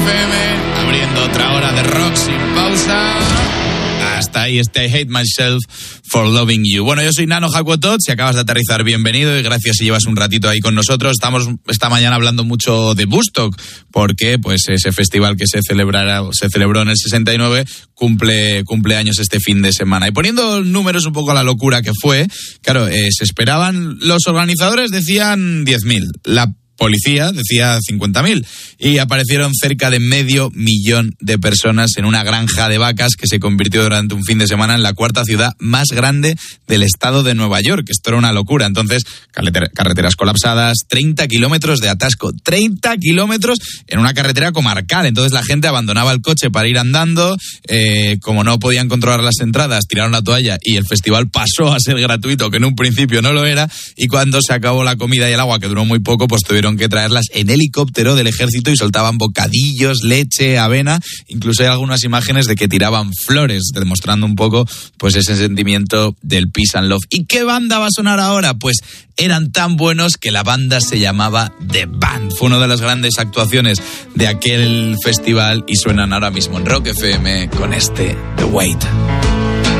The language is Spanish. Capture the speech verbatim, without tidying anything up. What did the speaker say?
F M, abriendo otra hora de rock sin pausa. Hasta ahí este I Hate Myself for Loving You. Bueno, yo soy Nano Jacotot, si acabas de aterrizar, bienvenido y gracias si llevas un ratito ahí con nosotros. Estamos esta mañana hablando mucho de Woodstock, porque pues ese festival que se celebrará, se celebró en el sesenta y nueve, cumple, cumple años este fin de semana. Y poniendo números un poco a la locura que fue, claro, eh, se esperaban, los organizadores decían diez mil, la policía decía cincuenta mil y aparecieron cerca de medio millón de personas en una granja de vacas que se convirtió durante un fin de semana en la cuarta ciudad más grande del estado de Nueva York. Esto era una locura. Entonces, carreteras colapsadas, treinta kilómetros de atasco, treinta kilómetros en una carretera comarcal. Entonces la gente abandonaba el coche para ir andando, eh, como no podían controlar las entradas, tiraron la toalla y el festival pasó a ser gratuito, que en un principio no lo era, y cuando se acabó la comida y el agua, que duró muy poco, pues tuvieron que traerlas en helicóptero del ejército y soltaban bocadillos, leche, avena, incluso hay algunas imágenes de que tiraban flores, demostrando un poco pues ese sentimiento del peace and love. ¿Y qué banda va a sonar ahora? Pues eran tan buenos que la banda se llamaba The Band. Fue una de las grandes actuaciones de aquel festival y suenan ahora mismo en Rock F M con este The Wait.